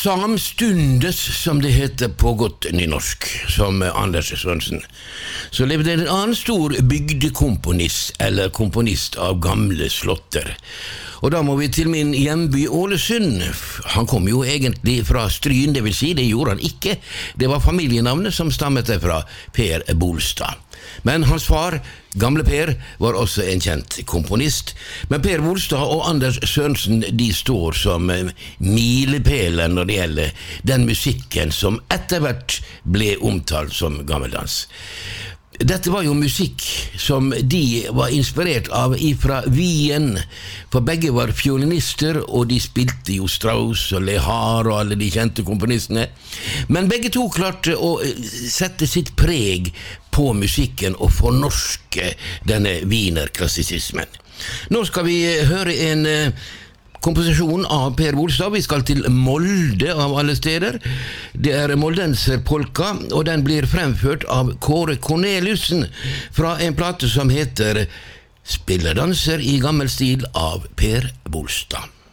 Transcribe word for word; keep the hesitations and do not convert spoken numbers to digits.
Samstundes, som det heter på godt nynorsk, som Anders Sørensen, så levde en annen stor bygdekomponist, eller komponist av gamle slotter. Og da må vi til min hjemby Ålesund. Han kom jo egentlig fra Stryn, det vil si, det gjorde han ikke. Det var familienavnet som stammet fra Per Bolstad. Men hans far, gamle Per, var også en kjent komponist. Men Per Bolstad og Anders Sørensen, de står som milepæler når det gjelder den musikken som etter hvert ble omtalt som gammeldans. Dette var jo musikk som de var inspirert av ifra Wien, for begge var fiolinister, og de spilte jo Strauss og Lehar og alle de kjente komponistene. Men begge to klarte å sette sitt preg på musikken og fornorske denne wienerklassisismen. Nå skal vi høre en komposisjon av Per Bolstad. Vi skal til Molde av alle steder. Det er Moldenserpolka, og den blir fremført av Kåre Corneliussen fra en plate som heter Spilledanser i gammel stil av Per Bolstad.